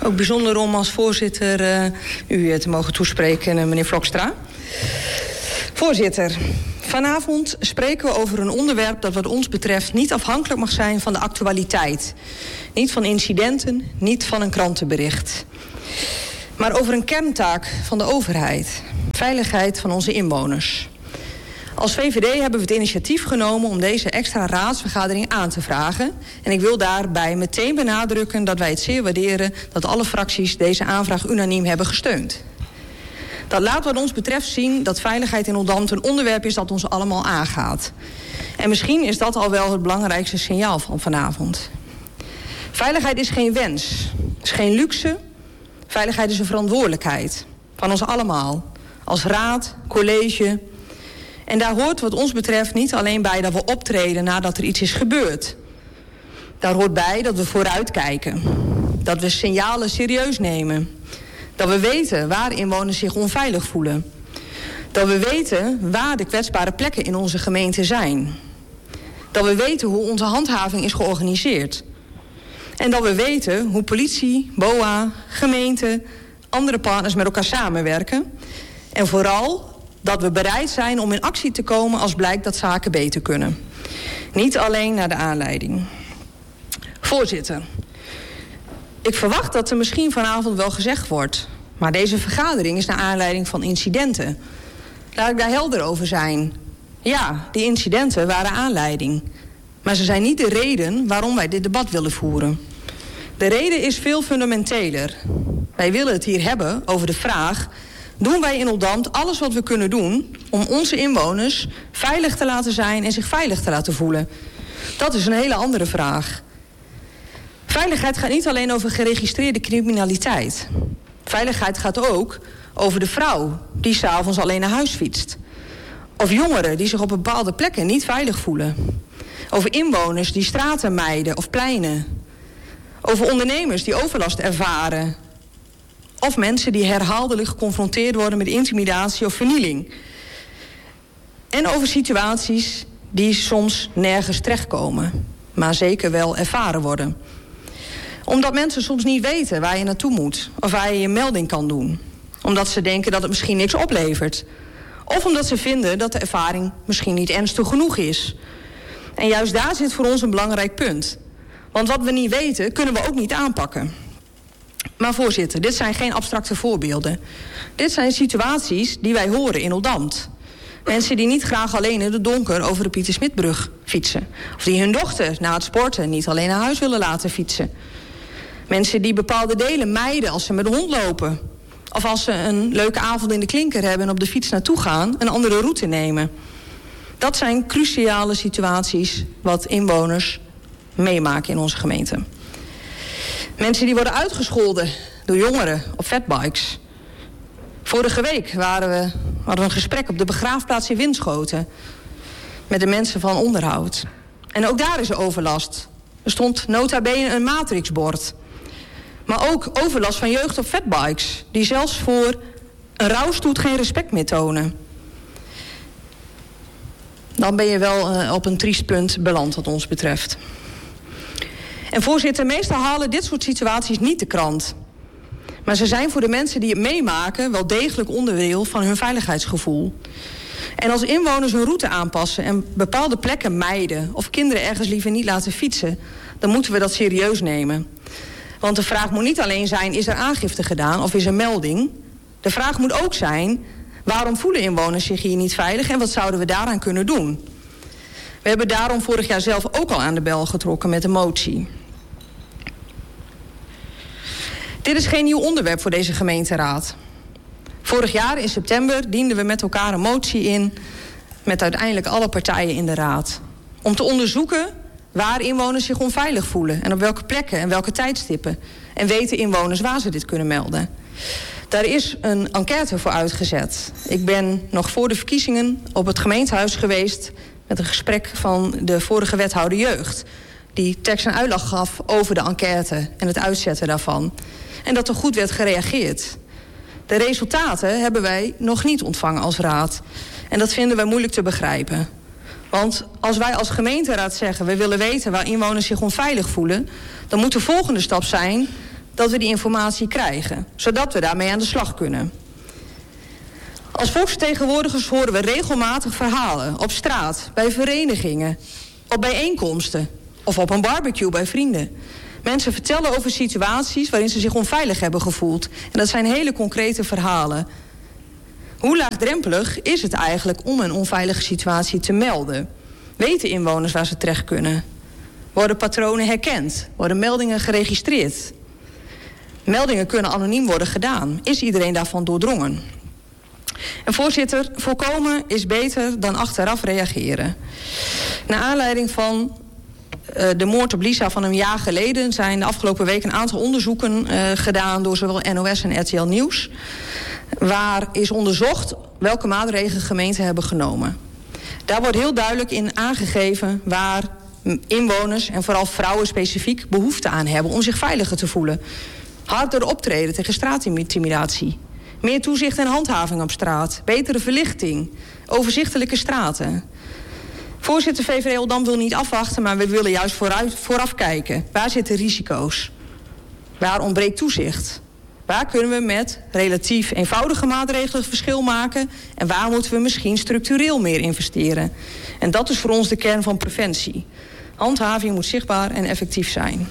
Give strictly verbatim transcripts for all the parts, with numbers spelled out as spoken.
Ook bijzonder om als voorzitter uh, u te mogen toespreken, uh, meneer Vlokstra. Voorzitter, vanavond spreken we over een onderwerp dat wat ons betreft niet afhankelijk mag zijn van de actualiteit. Niet van incidenten, niet van een krantenbericht. Maar over een kerntaak van de overheid. Veiligheid van onze inwoners. Als V V D hebben we het initiatief genomen om deze extra raadsvergadering aan te vragen. En ik wil daarbij meteen benadrukken dat wij het zeer waarderen dat alle fracties deze aanvraag unaniem hebben gesteund. Dat laat wat ons betreft zien dat veiligheid in Oldambt een onderwerp is dat ons allemaal aangaat. En misschien is dat al wel het belangrijkste signaal van vanavond. Veiligheid is geen wens, is geen luxe. Veiligheid is een verantwoordelijkheid van ons allemaal. Als raad, college. En daar hoort wat ons betreft niet alleen bij dat we optreden nadat er iets is gebeurd. Daar hoort bij dat we vooruitkijken. Dat we signalen serieus nemen. Dat we weten waar inwoners zich onveilig voelen. Dat we weten waar de kwetsbare plekken in onze gemeente zijn. Dat we weten hoe onze handhaving is georganiseerd. En dat we weten hoe politie, B O A, gemeente, andere partners met elkaar samenwerken. En vooral dat we bereid zijn om in actie te komen als blijkt dat zaken beter kunnen. Niet alleen naar de aanleiding. Voorzitter, ik verwacht dat er misschien vanavond wel gezegd wordt, maar deze vergadering is naar aanleiding van incidenten. Laat ik daar helder over zijn. Ja, die incidenten waren aanleiding. Maar ze zijn niet de reden waarom wij dit debat willen voeren. De reden is veel fundamenteler. Wij willen het hier hebben over de vraag: doen wij in Oldambt alles wat we kunnen doen om onze inwoners veilig te laten zijn en zich veilig te laten voelen? Dat is een hele andere vraag. Veiligheid gaat niet alleen over geregistreerde criminaliteit. Veiligheid gaat ook over de vrouw die 's avonds alleen naar huis fietst. Of jongeren die zich op bepaalde plekken niet veilig voelen. Over inwoners die straten mijden of pleinen. Over ondernemers die overlast ervaren. Of mensen die herhaaldelijk geconfronteerd worden met intimidatie of vernieling. En over situaties die soms nergens terechtkomen, maar zeker wel ervaren worden. Omdat mensen soms niet weten waar je naartoe moet of waar je je melding kan doen. Omdat ze denken dat het misschien niks oplevert. Of omdat ze vinden dat de ervaring misschien niet ernstig genoeg is. En juist daar zit voor ons een belangrijk punt. Want wat we niet weten, kunnen we ook niet aanpakken. Maar voorzitter, dit zijn geen abstracte voorbeelden. Dit zijn situaties die wij horen in Oldambt. Mensen die niet graag alleen in het donker over de Pieter Smitbrug fietsen. Of die hun dochter na het sporten niet alleen naar huis willen laten fietsen. Mensen die bepaalde delen mijden als ze met de hond lopen. Of als ze een leuke avond in de klinker hebben en op de fiets naartoe gaan, een andere route nemen. Dat zijn cruciale situaties wat inwoners meemaken in onze gemeente. Mensen die worden uitgescholden door jongeren op fatbikes. Vorige week waren we, hadden we een gesprek op de begraafplaats in Winschoten met de mensen van onderhoud. En ook daar is er overlast. Er stond nota bene een matrixbord. Maar ook overlast van jeugd op fatbikes, die zelfs voor een rouwstoet geen respect meer tonen. Dan ben je wel uh, op een triest punt beland wat ons betreft. En voorzitter, meestal halen dit soort situaties niet de krant. Maar ze zijn voor de mensen die het meemaken wel degelijk onderdeel van hun veiligheidsgevoel. En als inwoners hun route aanpassen en bepaalde plekken mijden of kinderen ergens liever niet laten fietsen, dan moeten we dat serieus nemen. Want de vraag moet niet alleen zijn, is er aangifte gedaan of is er melding? De vraag moet ook zijn, waarom voelen inwoners zich hier niet veilig en wat zouden we daaraan kunnen doen? We hebben daarom vorig jaar zelf ook al aan de bel getrokken met een motie. Dit is geen nieuw onderwerp voor deze gemeenteraad. Vorig jaar in september dienden we met elkaar een motie in met uiteindelijk alle partijen in de raad. Om te onderzoeken waar inwoners zich onveilig voelen en op welke plekken en welke tijdstippen. En weten inwoners waar ze dit kunnen melden. Daar is een enquête voor uitgezet. Ik ben nog voor de verkiezingen op het gemeentehuis geweest met een gesprek van de vorige wethouder jeugd, die tekst en uitleg gaf over de enquête en het uitzetten daarvan. En dat er goed werd gereageerd. De resultaten hebben wij nog niet ontvangen als raad. En dat vinden wij moeilijk te begrijpen. Want als wij als gemeenteraad zeggen, we willen weten waar inwoners zich onveilig voelen, dan moet de volgende stap zijn dat we die informatie krijgen, zodat we daarmee aan de slag kunnen. Als volksvertegenwoordigers horen we regelmatig verhalen op straat, bij verenigingen, op bijeenkomsten of op een barbecue bij vrienden. Mensen vertellen over situaties waarin ze zich onveilig hebben gevoeld. En dat zijn hele concrete verhalen. Hoe laagdrempelig is het eigenlijk om een onveilige situatie te melden? Weten inwoners waar ze terecht kunnen? Worden patronen herkend? Worden meldingen geregistreerd? Meldingen kunnen anoniem worden gedaan. Is iedereen daarvan doordrongen? En voorzitter, voorkomen is beter dan achteraf reageren. Naar aanleiding van uh, de moord op Lisa van een jaar geleden zijn de afgelopen week een aantal onderzoeken uh, gedaan door zowel N O S en R T L Nieuws. Waar is onderzocht welke maatregelen gemeenten hebben genomen. Daar wordt heel duidelijk in aangegeven waar inwoners en vooral vrouwen specifiek behoefte aan hebben om zich veiliger te voelen. Harder optreden tegen straatintimidatie. Meer toezicht en handhaving op straat. Betere verlichting. Overzichtelijke straten. Voorzitter, V V D Oldambt wil niet afwachten, maar we willen juist vooruit, vooraf kijken. Waar zitten risico's? Waar ontbreekt toezicht? Waar kunnen we met relatief eenvoudige maatregelen verschil maken? En waar moeten we misschien structureel meer investeren? En dat is voor ons de kern van preventie. Handhaving moet zichtbaar en effectief zijn.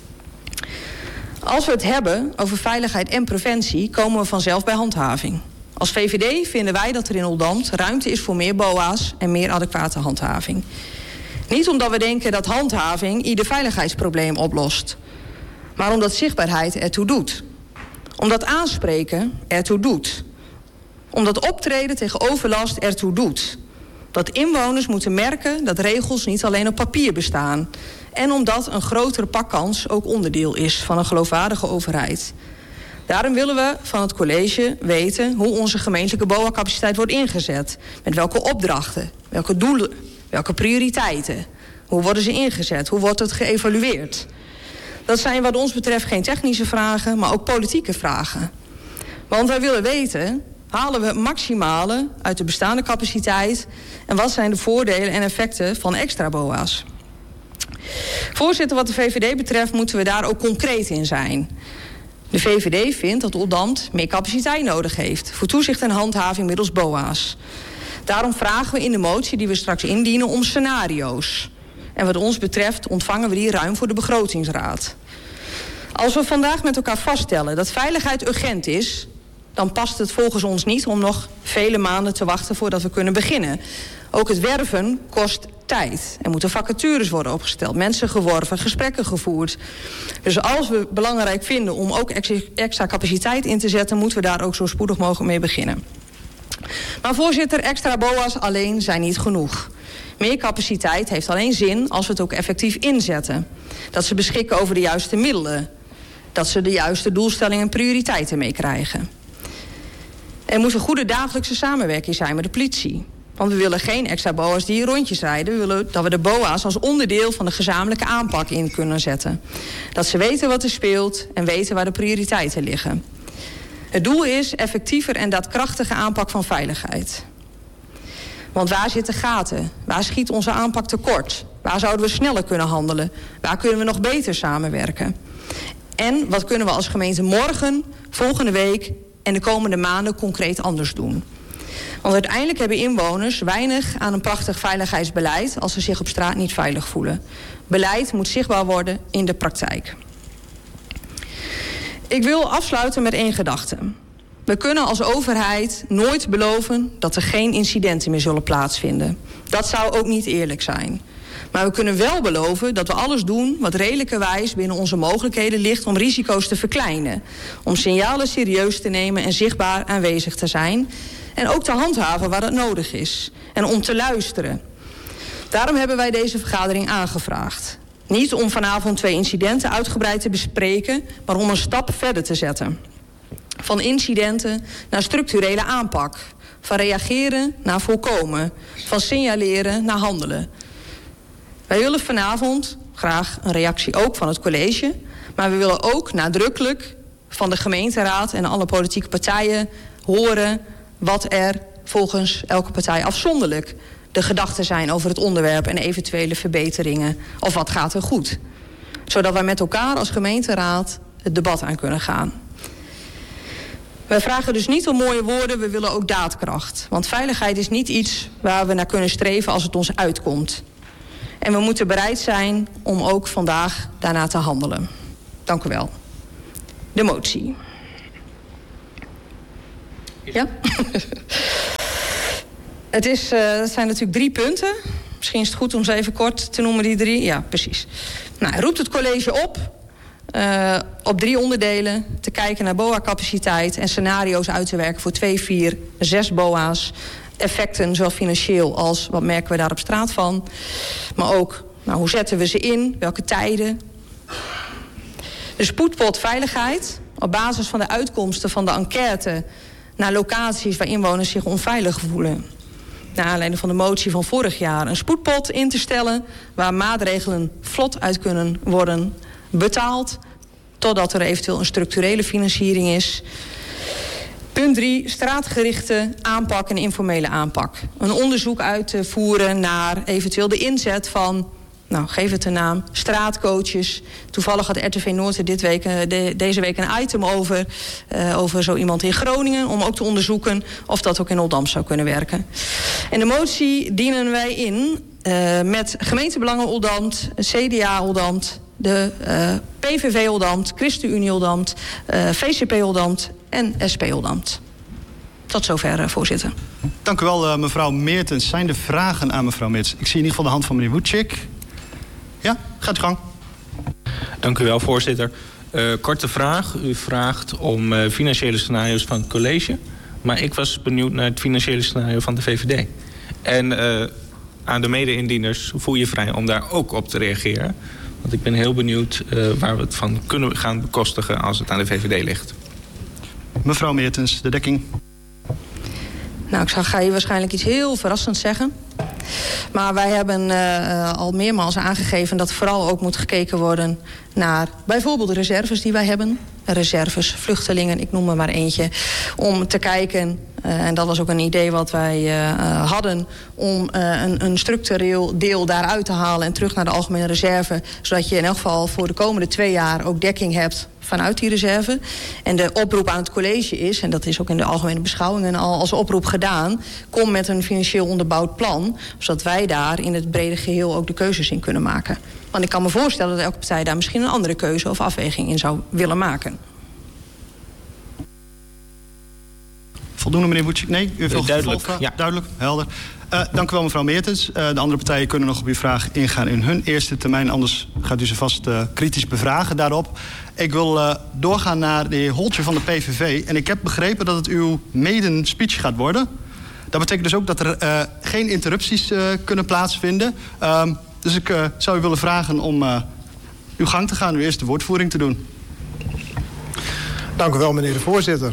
Als we het hebben over veiligheid en preventie, komen we vanzelf bij handhaving. Als V V D vinden wij dat er in Oldambt ruimte is voor meer B O A's en meer adequate handhaving. Niet omdat we denken dat handhaving ieder veiligheidsprobleem oplost, maar omdat zichtbaarheid ertoe doet. Omdat aanspreken ertoe doet. Omdat optreden tegen overlast ertoe doet. Dat inwoners moeten merken dat regels niet alleen op papier bestaan. En omdat een grotere pakkans ook onderdeel is van een geloofwaardige overheid. Daarom willen we van het college weten hoe onze gemeentelijke B O A-capaciteit wordt ingezet. Met welke opdrachten, welke doelen, welke prioriteiten. Hoe worden ze ingezet, hoe wordt het geëvalueerd? Dat zijn wat ons betreft geen technische vragen, maar ook politieke vragen. Want wij willen weten, halen we het maximale uit de bestaande capaciteit? En wat zijn de voordelen en effecten van extra B O A's? Voorzitter, wat de V V D betreft moeten we daar ook concreet in zijn. De V V D vindt dat Oldambt meer capaciteit nodig heeft voor toezicht en handhaving middels B O A's. Daarom vragen we in de motie die we straks indienen om scenario's. En wat ons betreft ontvangen we die ruim voor de begrotingsraad. Als we vandaag met elkaar vaststellen dat veiligheid urgent is, dan past het volgens ons niet om nog vele maanden te wachten voordat we kunnen beginnen. Ook het werven kost tijd. Er moeten vacatures worden opgesteld, mensen geworven, gesprekken gevoerd. Dus als we belangrijk vinden om ook extra capaciteit in te zetten, moeten we daar ook zo spoedig mogelijk mee beginnen. Maar voorzitter, extra B O A's alleen zijn niet genoeg. Meer capaciteit heeft alleen zin als we het ook effectief inzetten. Dat ze beschikken over de juiste middelen. Dat ze de juiste doelstellingen en prioriteiten meekrijgen. Er moet een goede dagelijkse samenwerking zijn met de politie. Want we willen geen extra B O A's die rondjes rijden. We willen dat we de B O A's als onderdeel van de gezamenlijke aanpak in kunnen zetten. Dat ze weten wat er speelt en weten waar de prioriteiten liggen. Het doel is effectiever en daadkrachtige aanpak van veiligheid. Want waar zitten gaten? Waar schiet onze aanpak tekort? Waar zouden we sneller kunnen handelen? Waar kunnen we nog beter samenwerken? En wat kunnen we als gemeente morgen, volgende week en de komende maanden concreet anders doen? Want uiteindelijk hebben inwoners weinig aan een prachtig veiligheidsbeleid als ze zich op straat niet veilig voelen. Beleid moet zichtbaar worden in de praktijk. Ik wil afsluiten met één gedachte. We kunnen als overheid nooit beloven dat er geen incidenten meer zullen plaatsvinden. Dat zou ook niet eerlijk zijn. Maar we kunnen wel beloven dat we alles doen wat redelijkerwijs binnen onze mogelijkheden ligt om risico's te verkleinen. Om signalen serieus te nemen en zichtbaar aanwezig te zijn. En ook te handhaven waar dat nodig is. En om te luisteren. Daarom hebben wij deze vergadering aangevraagd. Niet om vanavond twee incidenten uitgebreid te bespreken, maar om een stap verder te zetten. Van incidenten naar structurele aanpak. Van reageren naar voorkomen. Van signaleren naar handelen. Wij willen vanavond graag een reactie ook van het college. Maar we willen ook nadrukkelijk van de gemeenteraad en alle politieke partijen horen wat er volgens elke partij afzonderlijk de gedachten zijn over het onderwerp en eventuele verbeteringen. Of wat gaat er goed. Zodat wij met elkaar als gemeenteraad het debat aan kunnen gaan. Wij vragen dus niet om mooie woorden, we willen ook daadkracht. Want veiligheid is niet iets waar we naar kunnen streven als het ons uitkomt. En we moeten bereid zijn om ook vandaag daarna te handelen. Dank u wel. De motie. Ja? Het is, uh, dat zijn natuurlijk drie punten. Misschien is het goed om ze even kort te noemen, die drie. Ja, precies. Nou, hij roept het college op... Uh, op drie onderdelen te kijken naar B O A-capaciteit... en scenario's uit te werken voor twee, vier, zes B O A's. Effecten, zowel financieel als wat merken we daar op straat van. Maar ook, nou, hoe zetten we ze in? Welke tijden? De spoedpot veiligheid. Op basis van de uitkomsten van de enquête... naar locaties waar inwoners zich onveilig voelen. Naar aanleiding van de motie van vorig jaar... een spoedpot in te stellen... waar maatregelen vlot uit kunnen worden betaald... totdat er eventueel een structurele financiering is. Punt drie, straatgerichte aanpak en informele aanpak. Een onderzoek uit te voeren naar eventueel de inzet van... nou, geef het een naam, straatcoaches. Toevallig had R T V Noord er dit week, de, deze week een item over... Uh, over zo iemand in Groningen... om ook te onderzoeken of dat ook in Oldambt zou kunnen werken. En de motie dienen wij in uh, met gemeentebelangen Oldambt... C D A Oldambt... de uh, P V V Oldambt, ChristenUnie Oldambt, uh, V C P Oldambt en S P Oldambt. Tot zover, uh, voorzitter. Dank u wel, uh, mevrouw Meertens. Zijn er vragen aan mevrouw Meertens? Ik zie in ieder geval de hand van meneer Woetschik. Ja, gaat uw gang. Dank u wel, voorzitter. Uh, korte vraag. U vraagt om uh, financiële scenario's van het college. Maar ik was benieuwd naar het financiële scenario van de V V D. En uh, aan de mede-indieners voel je vrij om daar ook op te reageren. Want ik ben heel benieuwd uh, waar we het van kunnen gaan bekostigen als het aan de V V D ligt. Mevrouw Meertens, de dekking. Nou, ik ga je waarschijnlijk iets heel verrassends zeggen. Maar wij hebben uh, al meermaals aangegeven dat vooral ook moet gekeken worden naar bijvoorbeeld de reserves die wij hebben. Reserves, vluchtelingen, ik noem er maar eentje. Om te kijken, uh, en dat was ook een idee wat wij uh, hadden... om uh, een, een structureel deel daaruit te halen en terug naar de algemene reserve. Zodat je in elk geval voor de komende twee jaar ook dekking hebt vanuit die reserve. En de oproep aan het college is, en dat is ook in de algemene beschouwingen al als oproep gedaan... kom met een financieel onderbouwd plan, zodat wij daar in het brede geheel ook de keuzes in kunnen maken. Want ik kan me voorstellen dat elke partij daar misschien een andere keuze of afweging in zou willen maken. Voldoende, meneer Woetschik? Nee? U heeft duidelijk, ja. Duidelijk, helder. Uh, dank u wel, mevrouw Meertens. Uh, de andere partijen kunnen nog op uw vraag ingaan in hun eerste termijn. Anders gaat u ze vast uh, kritisch bevragen daarop. Ik wil uh, doorgaan naar de heer Holtje van de P V V. En ik heb begrepen dat het uw maiden speech gaat worden. Dat betekent dus ook dat er uh, geen interrupties uh, kunnen plaatsvinden. Uh, dus ik uh, zou u willen vragen om uh, uw gang te gaan, uw eerste woordvoering te doen. Dank u wel, meneer de voorzitter.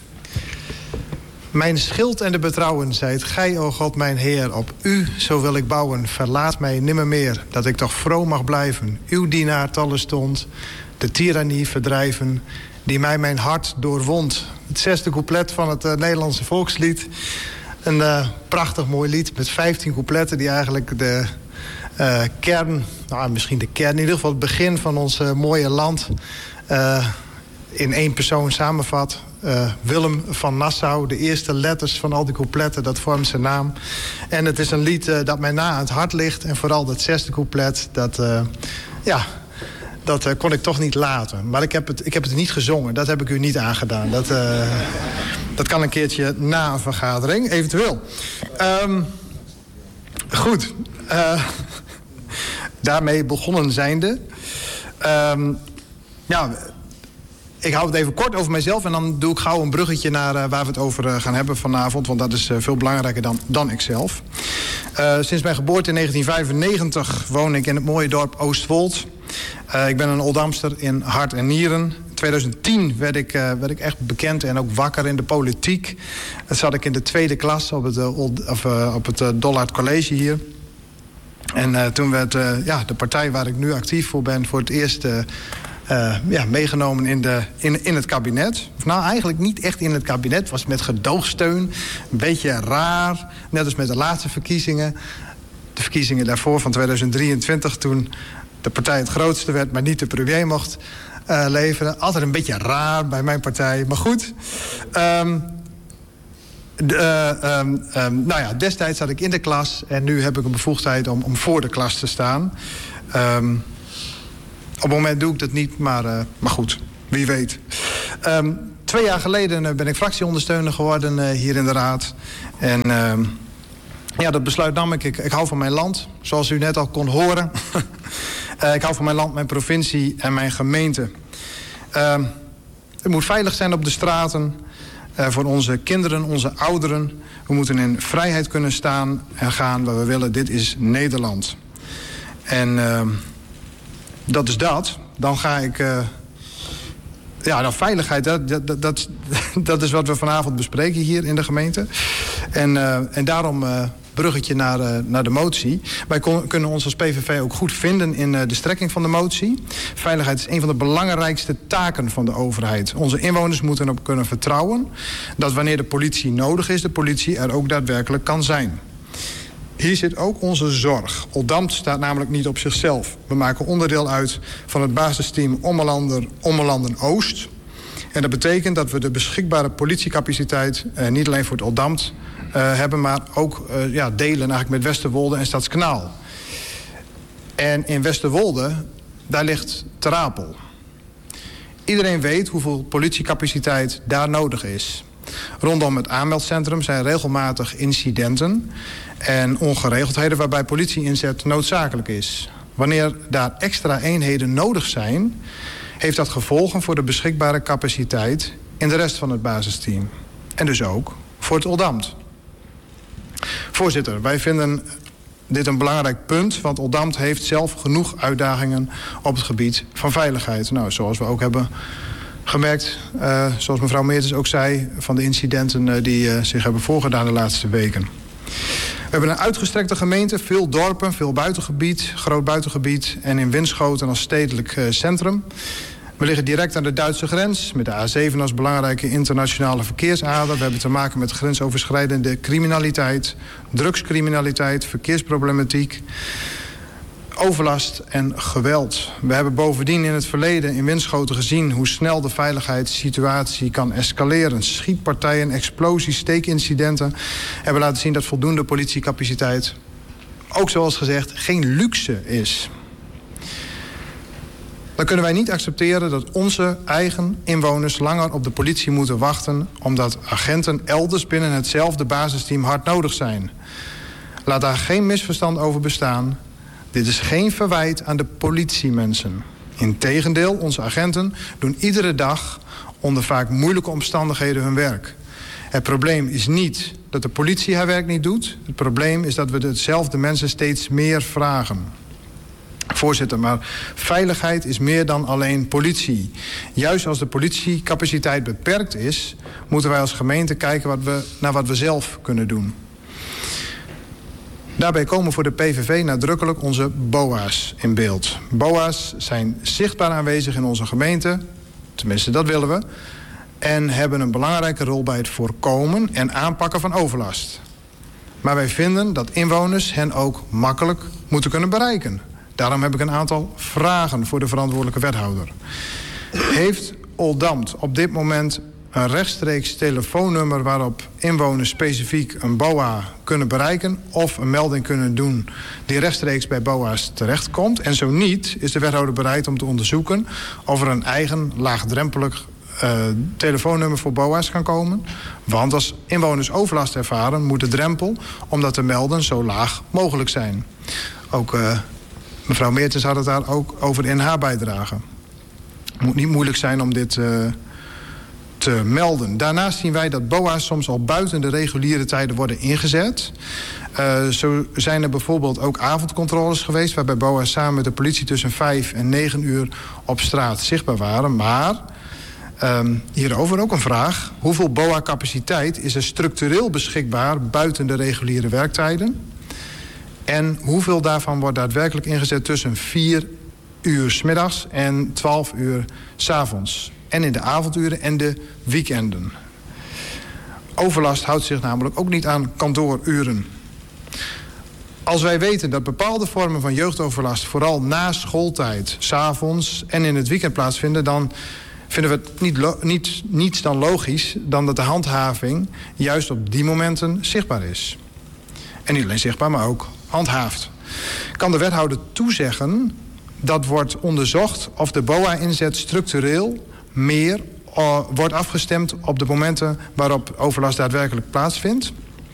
Mijn schild en de betrouwen zijt gij, o God, mijn Heer. Op u zo wil ik bouwen. Verlaat mij nimmermeer, dat ik toch vroom mag blijven. Uw dienaar talle stond, de tirannie verdrijven, die mij mijn hart doorwond. Het zesde couplet van het uh, Nederlandse volkslied. Een uh, prachtig mooi lied met vijftien coupletten die eigenlijk de uh, kern, nou, misschien de kern, in ieder geval het begin van ons uh, mooie land uh, in één persoon samenvat. Uh, Willem van Nassau, de eerste letters van al die coupletten, dat vormt zijn naam. En het is een lied uh, dat mij na aan het hart ligt. En vooral dat zesde couplet, dat, uh, ja, dat uh, kon ik toch niet laten. Maar ik heb, het, ik heb het niet gezongen, dat heb ik u niet aangedaan. Dat, uh, dat kan een keertje na een vergadering, eventueel. Um, goed, uh, daarmee begonnen zijnde. Um, ja... Ik hou het even kort over mijzelf en dan doe ik gauw een bruggetje naar uh, waar we het over uh, gaan hebben vanavond. Want dat is uh, veel belangrijker dan, dan ikzelf. Uh, sinds mijn geboorte in negentien vijfennegentig woon ik in het mooie dorp Oostwold. Uh, ik ben een Oldambtster in hart en nieren. In tweeduizend tien werd ik, uh, werd ik echt bekend en ook wakker in de politiek. Dat zat ik in de tweede klas op het, uh, old, of, uh, op het uh, Dollard College hier. En uh, toen werd uh, ja, de partij waar ik nu actief voor ben voor het eerst... Uh, Uh, ja, meegenomen in, de, in, in het kabinet. Of nou, eigenlijk niet echt in het kabinet. Was met gedoogsteun. Een beetje raar. Net als met de laatste verkiezingen. De verkiezingen daarvoor van tweeduizend drieëntwintig... toen de partij het grootste werd, maar niet de premier mocht uh, leveren. Altijd een beetje raar bij mijn partij, maar goed. Um, de, uh, um, um, nou ja, destijds zat ik in de klas en nu heb ik een bevoegdheid om, om voor de klas te staan. Um, op het moment doe ik dat niet, maar, uh, maar goed, wie weet. Um, twee jaar geleden uh, ben ik fractieondersteuner geworden uh, hier in de Raad. En uh, ja, dat besluit nam ik. ik. Ik hou van mijn land, zoals u net al kon horen. uh, ik hou van mijn land, mijn provincie en mijn gemeente. Uh, het moet veilig zijn op de straten. Uh, voor onze kinderen, onze ouderen. We moeten in vrijheid kunnen staan en gaan waar we willen. Dit is Nederland. En uh, dat is dat. Dan ga ik... Uh, ja, nou, veiligheid, dat, dat, dat, dat is wat we vanavond bespreken hier in de gemeente. En, uh, en daarom uh, bruggetje naar, uh, naar de motie. Wij kon, kunnen ons als P V V ook goed vinden in uh, de strekking van de motie. Veiligheid is een van de belangrijkste taken van de overheid. Onze inwoners moeten erop kunnen vertrouwen dat wanneer de politie nodig is, de politie er ook daadwerkelijk kan zijn. Hier zit ook onze zorg. Oldambt staat namelijk niet op zichzelf. We maken onderdeel uit van het basisteam Ommelanden, Ommelanden Oost. En dat betekent dat we de beschikbare politiecapaciteit eh, niet alleen voor het Oldambt uh, hebben, maar ook uh, ja, delen eigenlijk met Westerwolde en Stadskanaal. En in Westerwolde, daar ligt Ter Apel. Iedereen weet hoeveel politiecapaciteit daar nodig is. Rondom het aanmeldcentrum zijn regelmatig incidenten en ongeregeldheden waarbij politie-inzet noodzakelijk is. Wanneer daar extra eenheden nodig zijn, heeft dat gevolgen voor de beschikbare capaciteit in de rest van het basisteam. En dus ook voor het Oldambt. Voorzitter, wij vinden dit een belangrijk punt, want Oldambt heeft zelf genoeg uitdagingen op het gebied van veiligheid. Nou, zoals we ook hebben gemerkt, uh, zoals mevrouw Meertens ook zei, van de incidenten uh, die uh, zich hebben voorgedaan de laatste weken. We hebben een uitgestrekte gemeente, veel dorpen, veel buitengebied, groot buitengebied en in Winschoten als stedelijk uh, centrum. We liggen direct aan de Duitse grens, met de A zeven als belangrijke internationale verkeersader. We hebben te maken met grensoverschrijdende criminaliteit, drugscriminaliteit, verkeersproblematiek, overlast en geweld. We hebben bovendien in het verleden in Winschoten gezien hoe snel de veiligheidssituatie kan escaleren. Schietpartijen, explosies, steekincidenten hebben laten zien dat voldoende politiecapaciteit, ook zoals gezegd, geen luxe is. Dan kunnen wij niet accepteren dat onze eigen inwoners langer op de politie moeten wachten, omdat agenten elders binnen hetzelfde basisteam hard nodig zijn. Laat daar geen misverstand over bestaan. Dit is geen verwijt aan de politiemensen. Integendeel, onze agenten doen iedere dag onder vaak moeilijke omstandigheden hun werk. Het probleem is niet dat de politie haar werk niet doet. Het probleem is dat we dezelfde mensen steeds meer vragen. Voorzitter, maar veiligheid is meer dan alleen politie. Juist als de politiecapaciteit beperkt is, moeten wij als gemeente kijken wat we, naar wat we zelf kunnen doen. Daarbij komen voor de P V V nadrukkelijk onze B O A's in beeld. B O A's zijn zichtbaar aanwezig in onze gemeente, tenminste dat willen we, en hebben een belangrijke rol bij het voorkomen en aanpakken van overlast. Maar wij vinden dat inwoners hen ook makkelijk moeten kunnen bereiken. Daarom heb ik een aantal vragen voor de verantwoordelijke wethouder. Heeft Oldambt op dit moment een rechtstreeks telefoonnummer waarop inwoners specifiek een B O A kunnen bereiken of een melding kunnen doen die rechtstreeks bij B O A's terechtkomt? En zo niet, is de wethouder bereid om te onderzoeken of er een eigen laagdrempelig uh, telefoonnummer voor B O A's kan komen? Want als inwoners overlast ervaren, moet de drempel om dat te melden zo laag mogelijk zijn. Ook uh, mevrouw Meertens had het daar ook over in haar bijdrage. Het moet niet moeilijk zijn om dit uh, te melden. Daarnaast zien wij dat B O A's soms al buiten de reguliere tijden worden ingezet. Uh, zo zijn er bijvoorbeeld ook avondcontroles geweest, waarbij B O A's samen met de politie tussen vijf en negen uur op straat zichtbaar waren. Maar um, hierover ook een vraag. Hoeveel B O A-capaciteit is er structureel beschikbaar buiten de reguliere werktijden? En hoeveel daarvan wordt daadwerkelijk ingezet tussen vier uur 's middags en twaalf uur 's avonds? En in de avonduren en de weekenden. Overlast houdt zich namelijk ook niet aan kantooruren. Als wij weten dat bepaalde vormen van jeugdoverlast vooral na schooltijd, 's avonds en in het weekend plaatsvinden, dan vinden we het niet lo- niet, niets dan logisch dan dat de handhaving juist op die momenten zichtbaar is. En niet alleen zichtbaar, maar ook handhaafd. Kan de wethouder toezeggen dat wordt onderzocht of de B O A-inzet structureel meer uh, wordt afgestemd op de momenten waarop overlast daadwerkelijk plaatsvindt?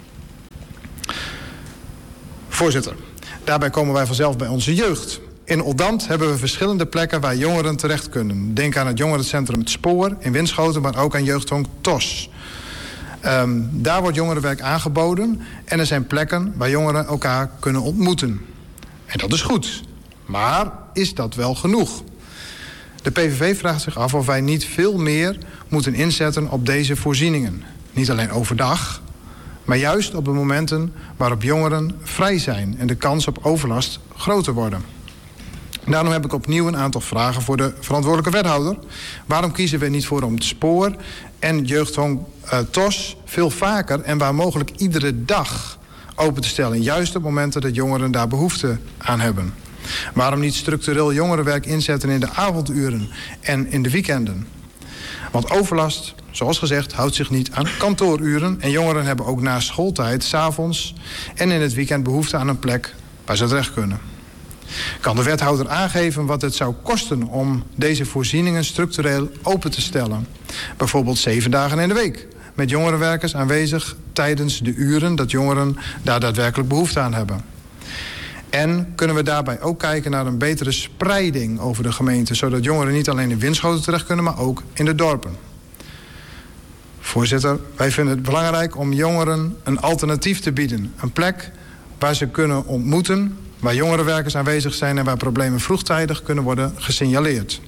Voorzitter, daarbij komen wij vanzelf bij onze jeugd. In Oldambt hebben we verschillende plekken waar jongeren terecht kunnen. Denk aan het jongerencentrum Het Spoor in Winschoten, maar ook aan jeugdhonk T O S. Um, daar wordt jongerenwerk aangeboden en er zijn plekken waar jongeren elkaar kunnen ontmoeten. En dat is goed. Maar is dat wel genoeg? De P V V vraagt zich af of wij niet veel meer moeten inzetten op deze voorzieningen. Niet alleen overdag, maar juist op de momenten waarop jongeren vrij zijn en de kans op overlast groter worden. Daarom heb ik opnieuw een aantal vragen voor de verantwoordelijke wethouder. Waarom kiezen we niet voor om het Spoor en jeugdhonk uh, T O S veel vaker en waar mogelijk iedere dag open te stellen, juist op momenten dat jongeren daar behoefte aan hebben? Waarom niet structureel jongerenwerk inzetten in de avonduren en in de weekenden? Want overlast, zoals gezegd, houdt zich niet aan kantooruren en jongeren hebben ook na schooltijd, 's avonds en in het weekend behoefte aan een plek waar ze terecht kunnen. Kan de wethouder aangeven wat het zou kosten om deze voorzieningen structureel open te stellen? Bijvoorbeeld zeven dagen in de week, met jongerenwerkers aanwezig tijdens de uren dat jongeren daar daadwerkelijk behoefte aan hebben. En kunnen we daarbij ook kijken naar een betere spreiding over de gemeente, zodat jongeren niet alleen in Winschoten terecht kunnen, maar ook in de dorpen. Voorzitter, wij vinden het belangrijk om jongeren een alternatief te bieden. Een plek waar ze kunnen ontmoeten, waar jongerenwerkers aanwezig zijn en waar problemen vroegtijdig kunnen worden gesignaleerd.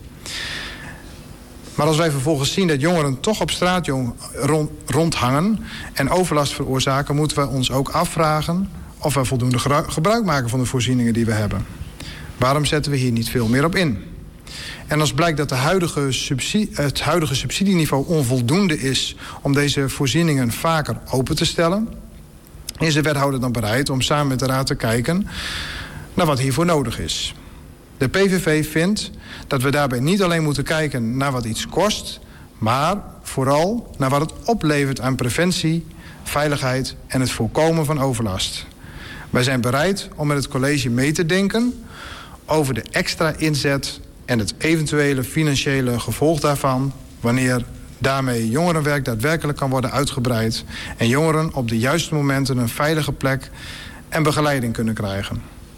Maar als wij vervolgens zien dat jongeren toch op straat rond, rondhangen en overlast veroorzaken, moeten we ons ook afvragen of we voldoende gebruik maken van de voorzieningen die we hebben. Waarom zetten we hier niet veel meer op in? En als blijkt dat de huidige subsidie, het huidige subsidieniveau onvoldoende is om deze voorzieningen vaker open te stellen, is de wethouder dan bereid om samen met de raad te kijken naar wat hiervoor nodig is. De P V V vindt dat we daarbij niet alleen moeten kijken naar wat iets kost, maar vooral naar wat het oplevert aan preventie, veiligheid en het voorkomen van overlast. Wij zijn bereid om met het college mee te denken over de extra inzet en het eventuele financiële gevolg daarvan, wanneer daarmee jongerenwerk daadwerkelijk kan worden uitgebreid en jongeren op de juiste momenten een veilige plek en begeleiding kunnen krijgen.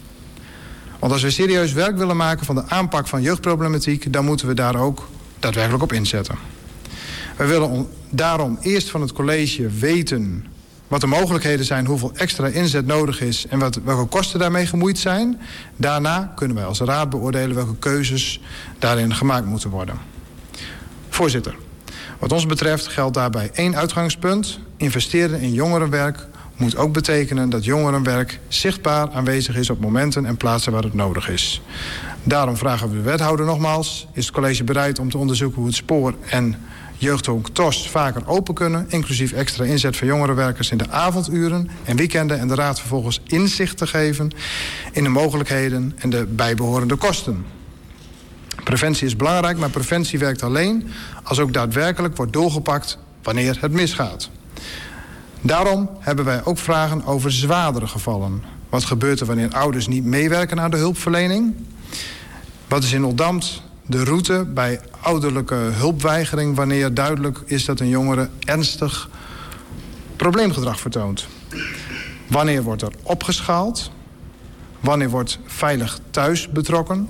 Want als we serieus werk willen maken van de aanpak van jeugdproblematiek, dan moeten we daar ook daadwerkelijk op inzetten. We willen daarom eerst van het college weten wat de mogelijkheden zijn, hoeveel extra inzet nodig is en wat, welke kosten daarmee gemoeid zijn. Daarna kunnen wij als raad beoordelen welke keuzes daarin gemaakt moeten worden. Voorzitter, wat ons betreft geldt daarbij één uitgangspunt. Investeren in jongerenwerk moet ook betekenen dat jongerenwerk zichtbaar aanwezig is op momenten en plaatsen waar het nodig is. Daarom vragen we de wethouder nogmaals: is het college bereid om te onderzoeken hoe het Spoor en jeugdhonk T O S vaker open kunnen, inclusief extra inzet van jongerenwerkers in de avonduren en weekenden, en de raad vervolgens inzicht te geven in de mogelijkheden en de bijbehorende kosten. Preventie is belangrijk, maar preventie werkt alleen als ook daadwerkelijk wordt doorgepakt wanneer het misgaat. Daarom hebben wij ook vragen over zwaardere gevallen. Wat gebeurt er wanneer ouders niet meewerken aan de hulpverlening? Wat is in Oldambt de route bij ouderlijke hulpweigering wanneer duidelijk is dat een jongere ernstig probleemgedrag vertoont? Wanneer wordt er opgeschaald? Wanneer wordt veilig thuis betrokken?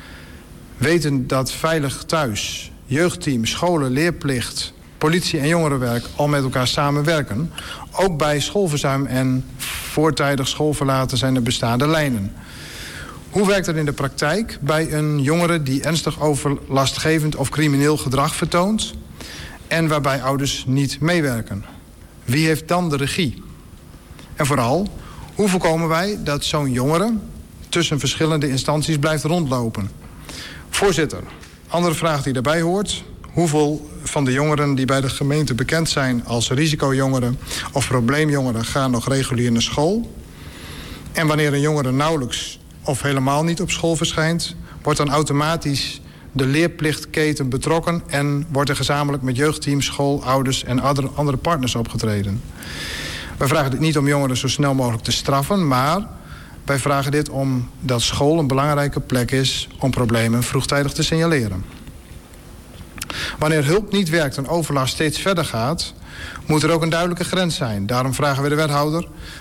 Weten dat veilig thuis, jeugdteam, scholen, leerplicht, politie en jongerenwerk al met elkaar samenwerken. Ook bij schoolverzuim en voortijdig schoolverlaten zijn er bestaande lijnen. Hoe werkt dat in de praktijk bij een jongere die ernstig overlastgevend of crimineel gedrag vertoont en waarbij ouders niet meewerken? Wie heeft dan de regie? En vooral, hoe voorkomen wij dat zo'n jongere tussen verschillende instanties blijft rondlopen? Voorzitter, andere vraag die daarbij hoort: hoeveel van de jongeren die bij de gemeente bekend zijn als risicojongeren of probleemjongeren gaan nog regulier naar school? En wanneer een jongere nauwelijks of helemaal niet op school verschijnt, wordt dan automatisch de leerplichtketen betrokken en wordt er gezamenlijk met jeugdteams, school, ouders en andere partners opgetreden. Wij vragen dit niet om jongeren zo snel mogelijk te straffen, maar wij vragen dit omdat school een belangrijke plek is om problemen vroegtijdig te signaleren. Wanneer hulp niet werkt en overlast steeds verder gaat, moet er ook een duidelijke grens zijn. Daarom vragen we de wethouder